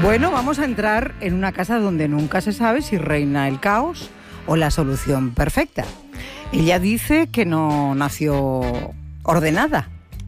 Bueno, vamos a entrar en una casa donde nunca se sabe si reina el caos o la solución perfecta. Ella dice que no nació ordenada,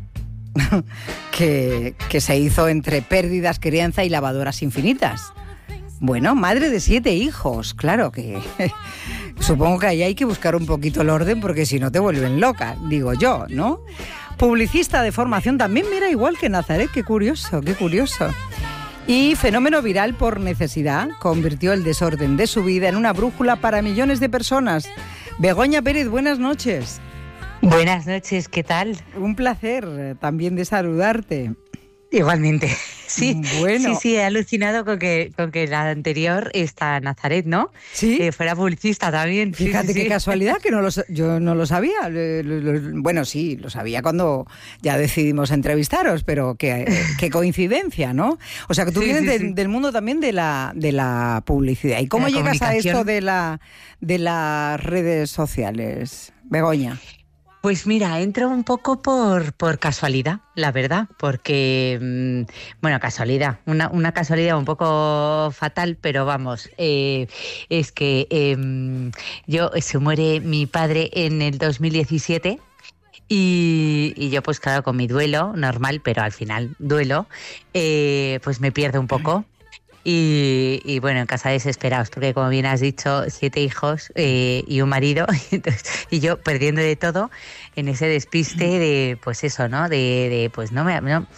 que se hizo entre pérdidas, crianza y lavadoras infinitas. Bueno, madre de 7 hijos, claro que... Supongo que ahí hay que buscar un poquito el orden porque si no te vuelven loca, digo yo, ¿no? Publicista de formación también, mira, igual que Nazaret, qué curioso, qué curioso. Y fenómeno viral por necesidad, convirtió el desorden de su vida en una brújula para millones de personas. Begoña Pérez, buenas noches. Buenas noches, ¿qué tal? Un placer también de saludarte. Igualmente, sí. Bueno. Sí, he alucinado con que la anterior, esta Nazaret, ¿no? Sí. Fuera publicista también. Fíjate qué casualidad, que yo no lo sabía. Bueno, sí, lo sabía cuando ya decidimos entrevistaros, pero qué coincidencia, ¿no? O sea, que tú vienes del mundo también de la publicidad. ¿Y cómo llegas a esto de las redes sociales, Begoña? Pues mira, entro un poco por casualidad, la verdad, porque, bueno, casualidad, una casualidad un poco fatal, pero vamos, es que se muere mi padre en el 2017 y yo pues claro, con mi duelo, normal, pero al final duelo, pues me pierdo un poco. Y bueno, en casa desesperados, porque como bien has dicho, 7 hijos y un marido, y yo perdiendo de todo en ese despiste de, pues eso, ¿no? De pues no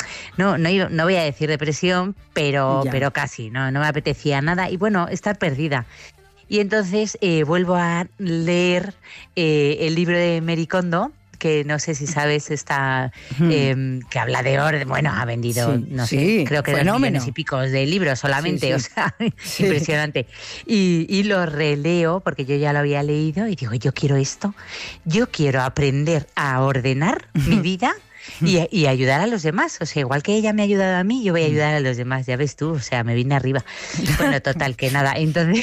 voy a decir depresión, pero casi, no me apetecía nada y bueno, estar perdida. Y entonces vuelvo a leer el libro de Marie Kondo, que no sé si sabes, que habla de orden, bueno, ha vendido, sé, creo que 2 millones y pico de libros solamente, o sea, impresionante. Y lo releo, porque yo ya lo había leído, y digo, yo quiero esto, yo quiero aprender a ordenar mi vida y ayudar a los demás, o sea, igual que ella me ha ayudado a mí, yo voy a ayudar a los demás, ya ves tú, o sea, me vine arriba. Bueno, total, que nada, entonces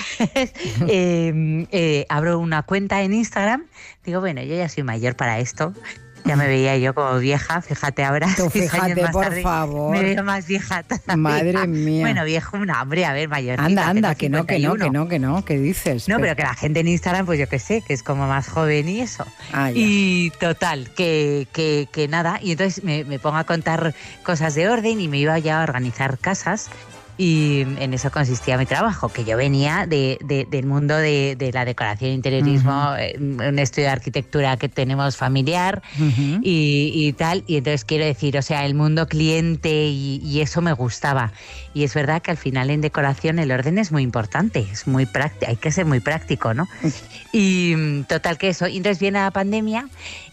abro una cuenta en Instagram, digo, bueno, yo ya soy mayor para esto, ya me veía yo como vieja, fíjate ahora. Tú fíjate, años por tarde, favor. Me veo más vieja todavía. Madre mía. Bueno, viejo, una hombre, a ver, mayor. Anda, que no, ¿qué dices? No, pero que la gente en Instagram, pues yo qué sé, que es como más joven y eso. Y total, que nada, y entonces me pongo a contar cosas de orden y me iba ya a organizar casas. Y en eso consistía mi trabajo, que yo venía del mundo de la decoración e interiorismo, un estudio de arquitectura que tenemos familiar y tal, y entonces quiero decir, o sea, el mundo cliente y eso me gustaba. Y es verdad que al final en decoración el orden es muy importante, es muy práctico, hay que ser muy práctico, ¿no? Y total que eso, y entonces viene la pandemia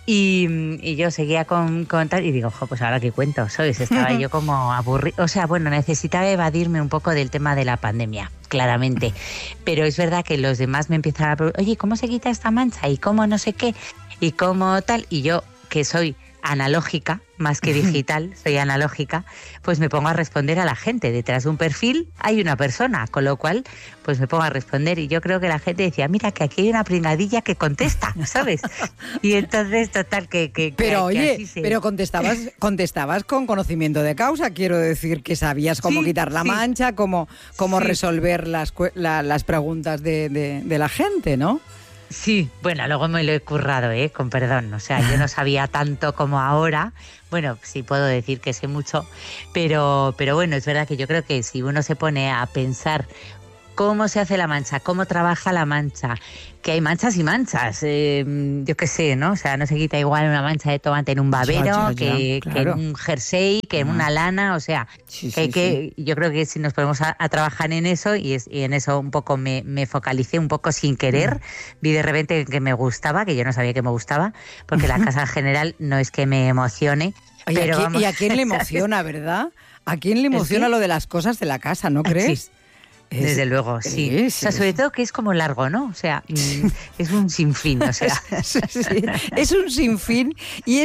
y yo seguía con tal y digo, pues ahora qué cuento, ¿sabes? Estaba yo como aburrida, o sea, bueno, necesitaba evadirme un poco del tema de la pandemia, claramente, pero es verdad que los demás me empiezan a preguntar, oye, ¿cómo se quita esta mancha? Y cómo no sé qué, y cómo tal, y yo que soy analógica, más que digital, soy analógica, pues me pongo a responder a la gente. Detrás de un perfil hay una persona, con lo cual pues me pongo a responder y yo creo que la gente decía, mira que aquí hay una pringadilla que contesta, ¿sabes? Y entonces total que pero oye, así se... pero contestabas con conocimiento de causa, quiero decir que sabías cómo quitar la mancha, cómo resolver las preguntas de la gente, ¿no? Sí, bueno, luego me lo he currado, con perdón, o sea, yo no sabía tanto como ahora, bueno, sí puedo decir que sé mucho, pero bueno, es verdad que yo creo que si uno se pone a pensar cómo se hace la mancha, cómo trabaja la mancha, que hay manchas y manchas, yo qué sé, ¿no? O sea, no se quita igual una mancha de tomate en un babero que en un jersey, que en una lana, o sea, yo creo que si nos ponemos a trabajar en eso y en eso un poco me focalicé un poco sin querer, vi de repente que me gustaba, que yo no sabía que me gustaba, porque la casa en general no es que me emocione. Pero ¿Y a quién le emociona, verdad? ¿A quién le emociona lo de las cosas de la casa, no crees? Sí. Desde luego, sí. O sea, sobre todo que es como largo, ¿no? O sea, es un sinfín, o sea. Es un sinfín y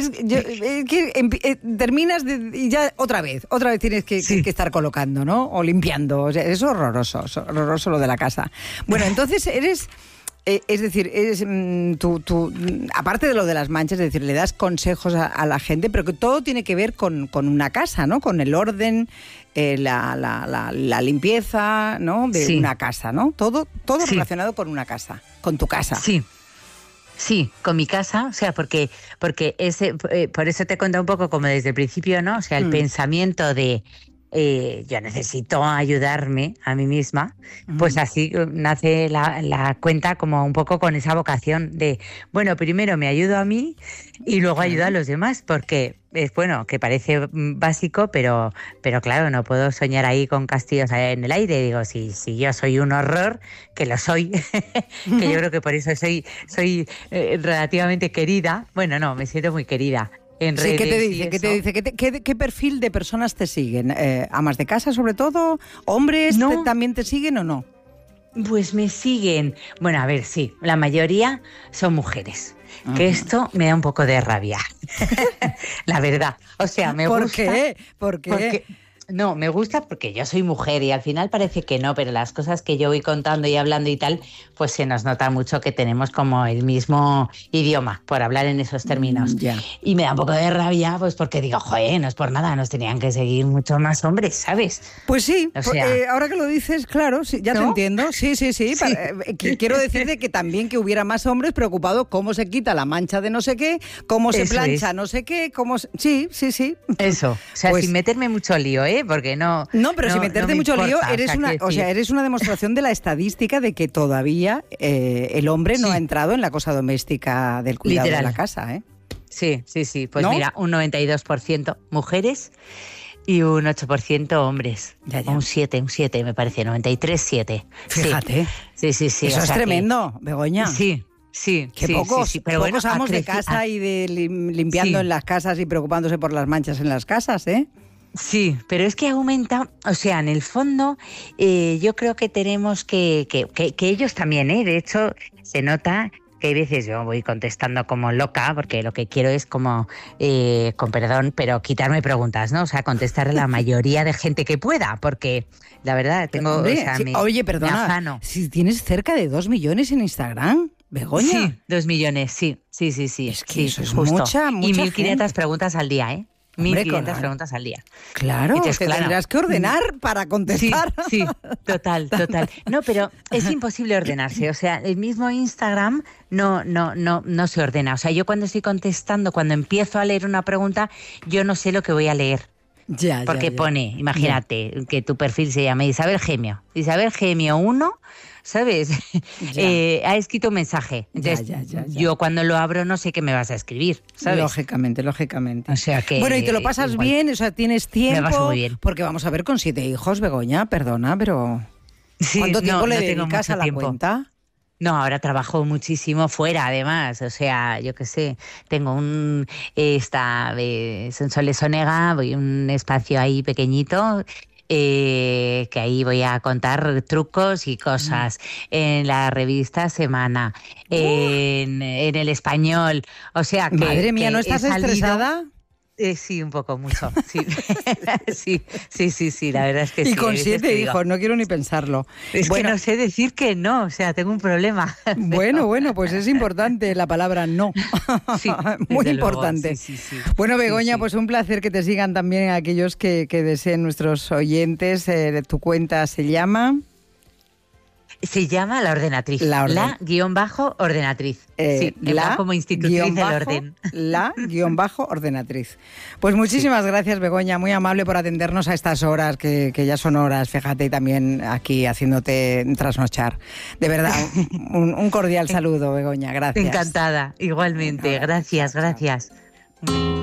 terminas y ya otra vez tienes que estar colocando, ¿no? O limpiando. O sea, es horroroso lo de la casa. Bueno, entonces eres... Es decir, tú, aparte de lo de las manchas, es decir, le das consejos a la gente, pero que todo tiene que ver con una casa, ¿no? Con el orden, la limpieza, ¿no? De una casa, ¿no? Todo relacionado con una casa, con tu casa. Sí, con mi casa, o sea, porque por eso te he contado un poco como desde el principio, ¿no? O sea, el pensamiento de yo necesito ayudarme a mí misma, pues así nace la cuenta como un poco con esa vocación de, bueno, primero me ayudo a mí y luego ayudo a los demás, porque es bueno, que parece básico, pero claro, no puedo soñar ahí con castillos en el aire. Digo, si yo soy un horror, que lo soy, que yo creo que por eso soy relativamente querida. Bueno, no, me siento muy querida. En redes, ¿qué te dice? ¿Qué perfil de personas te siguen? ¿Amas de casa sobre todo? ¿Hombres también te siguen o no? Pues me siguen, bueno, a ver, sí, la mayoría son mujeres. Que esto me da un poco de rabia, la verdad. O sea, me gusta. ¿Por qué? No, me gusta porque yo soy mujer y al final parece que no, pero las cosas que yo voy contando y hablando y tal, pues se nos nota mucho que tenemos como el mismo idioma, por hablar en esos términos. Y me da un poco de rabia, pues porque digo, joder, no es por nada, nos tenían que seguir mucho más hombres, ¿sabes? Pues sí, o sea, ahora que lo dices, claro, sí, ya te entiendo. Sí. Quiero decirte que también que hubiera más hombres preocupados cómo se quita la mancha de no sé qué, cómo se plancha no sé qué, cómo... Sí. Eso, o sea, pues, sin meterme mucho lío, porque no... No, pero si meterte mucho lío, eres una demostración de la estadística de que todavía el hombre no ha entrado en la cosa doméstica del cuidado de la casa, ¿eh? Sí. Pues ¿no? Mira, un 92% mujeres y un 8% hombres. Ya. Un 7, me parece, 93,7. Fíjate. Sí. Eso es tremendo, Begoña. Sí. Pero bueno, pocos amos de casa y de limpiando en las casas y preocupándose por las manchas en las casas, ¿eh? Sí, pero es que aumenta, o sea, en el fondo yo creo que tenemos que ellos también, de hecho, se nota que hay veces yo voy contestando como loca, porque lo que quiero es como, con perdón, pero quitarme preguntas, ¿no? O sea, contestar a la mayoría de gente que pueda, porque la verdad tengo... Hombre, oye, perdona, si tienes cerca de 2 millones en Instagram... ¿Begoña? Sí, 2 millones, sí. Es que eso es justo. mucha y 1.500 gente. Preguntas al día, ¿eh? 1.500 preguntas al día. Claro, entonces, tendrás que ordenar para contestar. Sí, total. No, pero es imposible ordenarse. O sea, el mismo Instagram no se ordena. O sea, yo cuando estoy contestando, cuando empiezo a leer una pregunta, yo no sé lo que voy a leer. Porque pone, imagínate, que tu perfil se llama Isabel Gemio 1, ¿sabes? Ha escrito un mensaje. Entonces, yo cuando lo abro no sé qué me vas a escribir, ¿sabes? Lógicamente. O sea que... Bueno, y te lo pasas igual. Bien, o sea, tienes tiempo... Me paso muy bien. Porque vamos a ver, con 7 hijos, Begoña, perdona, pero... ¿Cuánto tiempo le dedicas a la cuenta? No, ahora trabajo muchísimo fuera, además. O sea, yo qué sé, tengo un Sonsoles Onega, voy un espacio ahí pequeñito, que ahí voy a contar trucos y cosas. En la revista Semana, en El Español. O sea que... Madre mía, ¿no estás estresada? Sí, un poco, mucho. Sí. sí, la verdad es que sí. Y con 7 hijos, no quiero ni pensarlo. Es que no sé decir que no, o sea, tengo un problema. Bueno, pues es importante la palabra no. Sí, muy importante. Sí. Bueno, Begoña, pues un placer que te sigan también aquellos que deseen nuestros oyentes. Tu cuenta se llama... Se llama La Ordenatriz. La-ordenatriz. Como institutriz del orden. La-ordenatriz. Pues muchísimas gracias, Begoña, muy amable por atendernos a estas horas, que ya son horas, fíjate, también aquí haciéndote trasnochar. De verdad, un cordial saludo, Begoña, gracias. Encantada, igualmente. Gracias.